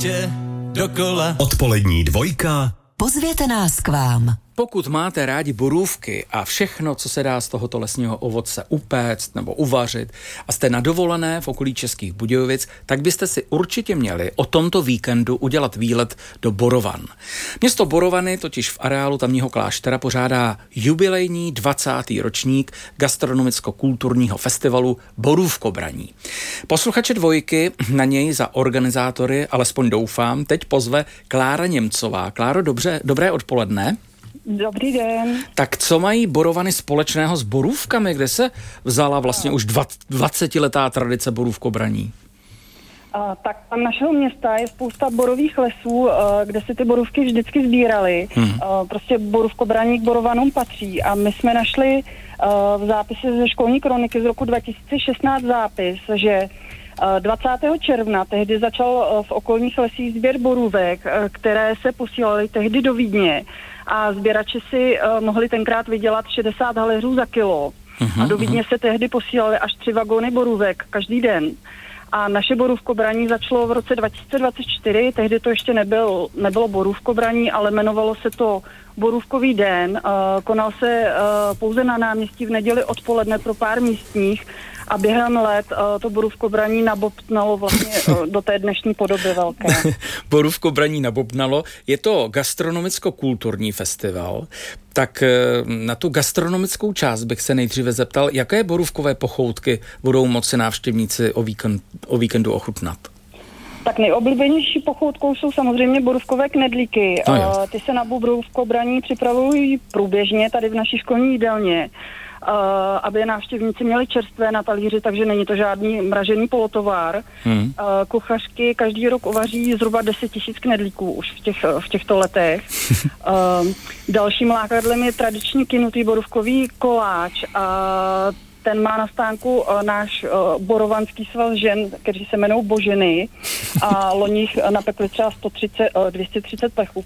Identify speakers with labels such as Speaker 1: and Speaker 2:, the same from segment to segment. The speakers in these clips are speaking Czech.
Speaker 1: ještě dokola.
Speaker 2: Odpolední dvojka.
Speaker 3: Pozvěte nás k vám.
Speaker 4: Pokud máte rádi borůvky a všechno, co se dá z tohoto lesního ovoce upéct nebo uvařit a jste na dovolené v okolí Českých Budějovic, tak byste si určitě měli o tomto víkendu udělat výlet do Borovan. Město Borovany totiž v areálu tamního kláštera pořádá jubilejní 20. ročník gastronomicko-kulturního festivalu Borůvkobraní. Posluchače dvojky na něj za organizátory, alespoň doufám, teď pozve Klára Němcová. Kláro, dobré odpoledne.
Speaker 5: Dobrý den.
Speaker 4: Tak co mají Borovany společného s borůvkami, kde se vzala vlastně už 20letá tradice borůvkobraní?
Speaker 5: Tak tam našeho města je spousta borových lesů, kde se ty borůvky vždycky sbíraly. Prostě borůvkobraní k Borovanům patří a my jsme našli v zápise ze školní kroniky z roku 2016 zápis, že 20. června tehdy začal v okolních lesích sběr borůvek, které se posílaly tehdy do Vídně a sběrači si mohli tenkrát vydělat 60 haléřů za kilo. A do Vídně se tehdy posílaly až 3 vagóny borůvek každý den. A naše borůvkobraní začalo v roce 2024, tehdy to ještě nebylo borůvkobraní, ale jmenovalo se to Borůvkový den. Konal se pouze na náměstí v neděli odpoledne pro pár místních a během let to borůvkobraní nabobtnalo vlastně do té dnešní podoby velké.
Speaker 4: Borůvkobraní nabobtnalo. Je to gastronomicko-kulturní festival. Tak na tu gastronomickou část bych se nejdříve zeptal, jaké borůvkové pochoutky budou moci návštěvníci o víkendu ochutnat?
Speaker 5: Tak nejoblíbenější pochoutkou jsou samozřejmě borůvkové knedlíky. Ty se na borůvkobraní připravují průběžně tady v naší školní jídelně, aby návštěvníci měli čerstvé na talíři, takže není to žádný mražený polotovar. Kuchařky každý rok uvaří zhruba 10 000 knedlíků už v těchto letech. Dalším lákadlem je tradiční kynutý borůvkový koláč a ten má na stánku náš borovanský svaz žen, kteří se jmenují Boženy a loních napekli třeba 230 plechů,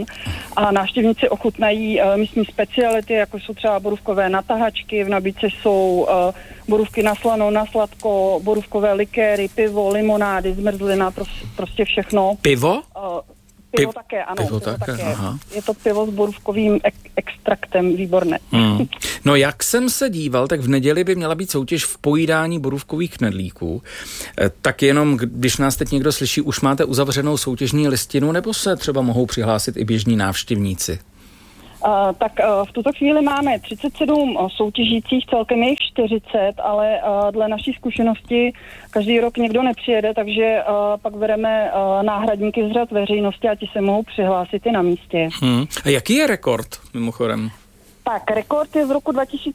Speaker 5: a návštěvníci ochutnají místní speciality, jako jsou třeba borůvkové natahačky, v nabídce jsou borůvky na slano, na sladko, borůvkové likéry, pivo, limonády, zmrzlina, prostě všechno.
Speaker 4: Pivo?
Speaker 5: Pivo také, ano.
Speaker 4: Pivo také. Aha.
Speaker 5: Je to pivo s borůvkovým extraktem, výborné.
Speaker 4: No jak jsem se díval, tak v neděli by měla být soutěž v pojídání borůvkových knedlíků. Tak jenom, když nás teď někdo slyší, už máte uzavřenou soutěžní listinu, nebo se třeba mohou přihlásit i běžní návštěvníci?
Speaker 5: Tak v tuto chvíli máme 37 soutěžících, celkem je jich 40, ale dle naší zkušenosti každý rok někdo nepřijede, takže pak bereme náhradníky z řad veřejnosti a ti se mohou přihlásit i na místě.
Speaker 4: A jaký je rekord, mimochodem?
Speaker 5: Tak, rekord je z roku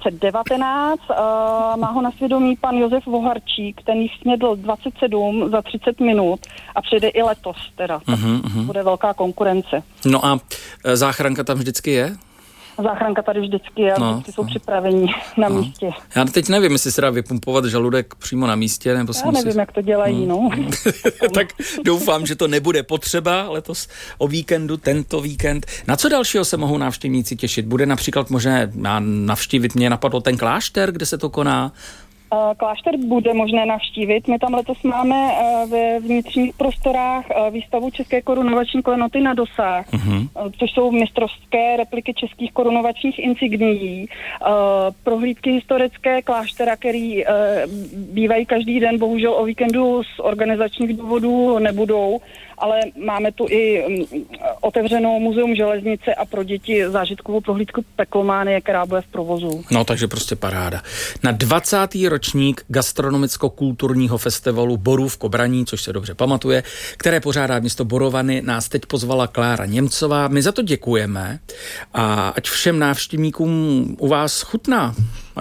Speaker 5: 2019, má ho na svědomí pan Josef Voharčík, ten jich snědl 27 za 30 minut a přijde i letos teda, bude velká konkurence.
Speaker 4: No a záchranka tam vždycky je?
Speaker 5: Záchranka tady vždycky je, vždycky jsou připraveni na místě.
Speaker 4: Já teď nevím, jestli se dá vypumpovat žaludek přímo na místě, nebo
Speaker 5: já nevím, jak to dělají,
Speaker 4: Tak doufám, že to nebude potřeba letos o víkendu, tento víkend. Na co dalšího se mohou návštěvníci těšit? Bude například možné navštívit, mě napadlo ten klášter, kde se to koná?
Speaker 5: Klášter bude možné navštívit. My tam letos máme ve vnitřních prostorách výstavu České korunovační klenoty na dosah, což jsou mistrovské repliky českých korunovačních insignií, prohlídky historické kláštera, který bývají každý den, bohužel o víkendu z organizačních důvodů nebudou, ale máme tu i otevřenou muzeum železnice a pro děti zážitkovou prohlídku Peklománie, která bude v provozu.
Speaker 4: No, takže prostě paráda. Na 20. ročník gastronomicko-kulturního festivalu Borůvkobraní, což se dobře pamatuje, které pořádá město Borovany, nás teď pozvala Klára Němcová. My za to děkujeme a ať všem návštěvníkům u vás chutná.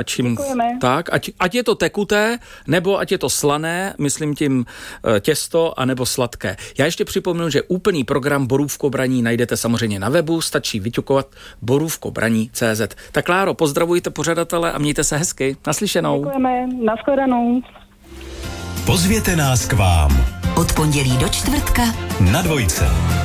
Speaker 4: Ať je to tekuté, nebo ať je to slané, myslím tím těsto, anebo sladké. Já ještě připomenu, že úplný program Borůvkobraní najdete samozřejmě na webu, stačí vyťukovat borůvkobraní.cz. Tak Kláro, pozdravujte pořadatele a mějte se hezky. Naslyšenou.
Speaker 5: Děkujeme, nashledanou.
Speaker 2: Pozvěte nás k vám.
Speaker 3: Od pondělí do čtvrtka
Speaker 2: na dvojce.